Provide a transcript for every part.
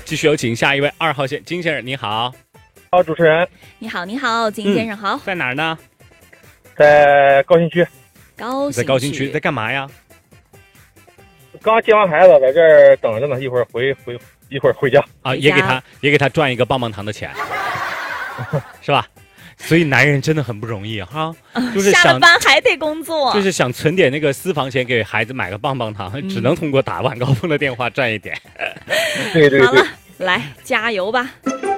继续有请下一位2号线金先生，你好。 好，主持人。 你好，你好，金先生好。 在哪儿呢？ 在高新区。 在高新区，在干嘛呀？ 刚接完孩子，在这儿等着呢，一会儿回家。 啊，也给他赚一个棒棒糖的钱，是吧？所以男人真的很不容易哈，就是下了班还得工作， 就是想存点那个私房钱给孩子买个棒棒糖，只能通过打晚高峰的电话赚一点。 对。 好了，来加油吧。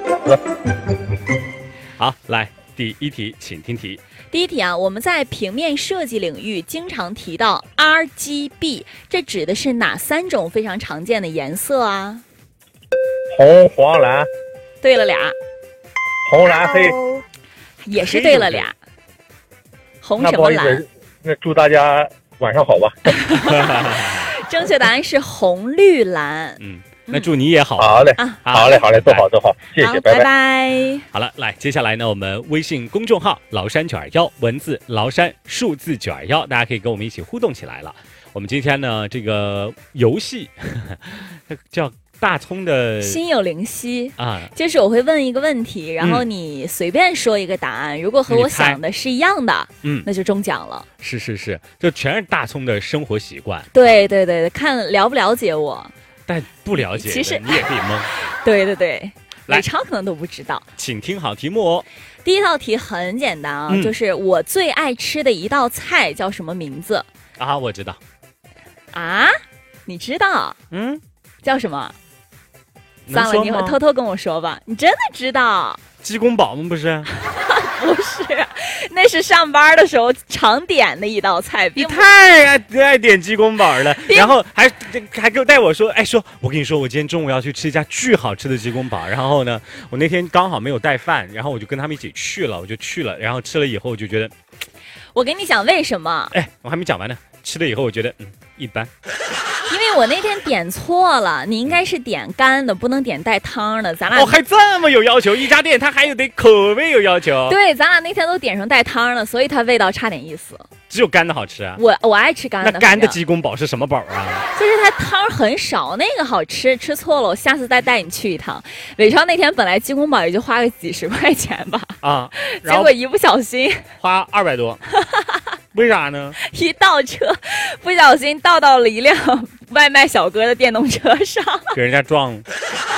好，来第一题，请听题。 第一题啊，我们在平面设计领域经常提到 RGB， 这指的是哪3种非常常见的颜色啊？ 红、黄、蓝。 对了俩。 红、蓝、黑。 也是对了俩。红什么蓝？ 那祝大家晚上好吧。 正确答案是红绿蓝。 那祝你也好。 好嘞，好嘞，都好，谢谢，拜拜。 好了，来，接下来呢，我们微信公众号崂山921，文字崂山，数字921，大家可以跟我们一起互动起来了。我们今天呢，这个游戏叫大葱的心有灵犀啊， 就是我会问一个问题，然后你随便说一个答案，如果和我想的是一样的，那就中奖了。 是，就全是大葱的生活习惯。 对，看了不了解我。 但不了解， 其实你也可以蒙。 对，伟超可能都不知道。 请听好题目哦。 第一道题很简单啊，就是我最爱吃的一道菜叫什么名字啊？我知道。 啊？你知道？叫什么？算了，你偷偷跟我说吧。你真的知道？ 鸡公煲吗？不是。 不是，那是上班的时候常点的一道菜。 你太爱点鸡公煲了，然后还给我带我说，我跟你说，我今天中午要去吃一家巨好吃的鸡公煲。然后呢，我那天刚好没有带饭，然后我就跟他们一起去了，然后吃了以后我就觉得， 我跟你讲为什么？ 我还没讲完呢。吃了以后我觉得一般。 因为我那天点错了，你应该是点干的，不能点带汤的。咱俩还这么有要求，一家店它还有得口味有要求。 对，咱俩那天都点成带汤了，所以它味道差点意思。 只有干的好吃啊！ 我爱吃干的。 那干的鸡公煲是什么煲啊？ 就是它汤很少，那个好吃。吃错了，我下次再带你去一趟。伟超那天本来鸡公煲也就花个几十块钱吧，结果一不小心花200多。为啥呢？ 一倒车，不小心倒到了一辆外卖小哥的电动车上， 给人家撞了。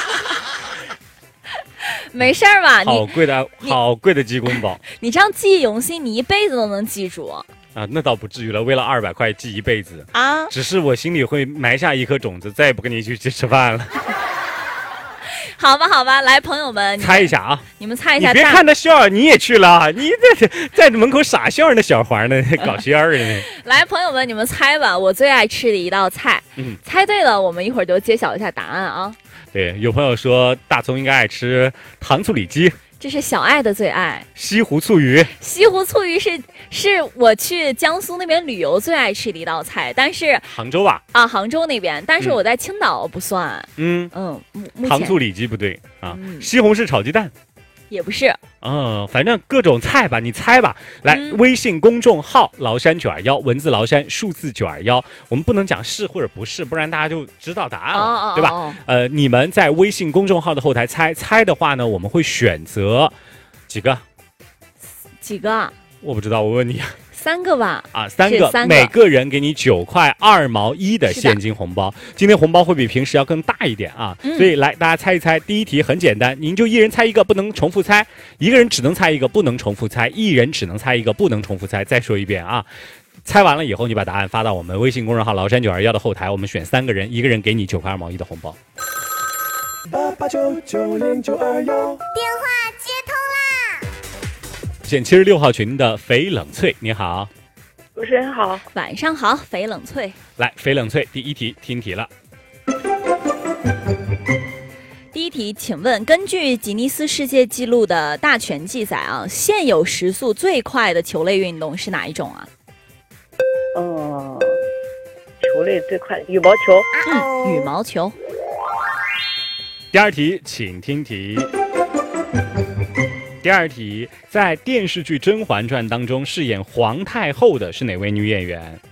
没事儿吧？ 好贵的鸡公煲。 你这样记忆犹新，你一辈子都能记住啊！ 那倒不至于了，为了200块记一辈子啊！ 只是我心里会埋下一颗种子，再也不跟你一起去吃饭了。 好吧，来，朋友们， 猜一下啊！ 你们猜一下。 你别看他笑，你也去了，你在门口傻笑那小环呢，搞笑的呢。 来，朋友们，你们猜吧，我最爱吃的一道菜。猜对了，我们一会儿就揭晓一下答案啊。 对，有朋友说大葱应该爱吃糖醋里脊。 这是小爱的最爱。 西湖醋鱼。 西湖醋鱼是我去江苏那边旅游最爱吃的一道菜，但是杭州吧？ 杭州那边，但是我在青岛不算。 糖醋里脊不对啊。西红柿炒鸡蛋。 也不是。 反正各种菜吧，你猜吧。来，微信公众号崂山921，文字崂山，数字921。我们不能讲是或者不是，不然大家就知道答案了，对吧？你们在微信公众号的后台猜的话呢，我们会选择几个？我不知道，我问你。 3个吧。 3个，每个人给你9块2毛1的现金红包。今天红包会比平时要更大一点啊，所以来大家猜一猜。第一题很简单，您就一人猜一个，不能重复猜。一个人只能猜一个，不能重复猜。一人只能猜一个，不能重复猜。再说一遍啊，猜完了以后，你把答案发到我们微信公众号崂山921的后台，我们选3个人，一个人给你9块2毛1的红包。 88990921，电话接通啦！ 选76号群的肥冷翠，你好。 主持人好。 晚上好，肥冷翠。 来，肥冷翠，第一题听题了。 第一题，请问根据吉尼斯世界纪录的大全记载啊，现有时速最快的球类运动是哪一种啊？ 球类最快，羽毛球。 羽毛球。 第二题，请听题。第二题，在电视剧《甄嬛传》当中饰演皇太后的是哪位女演员？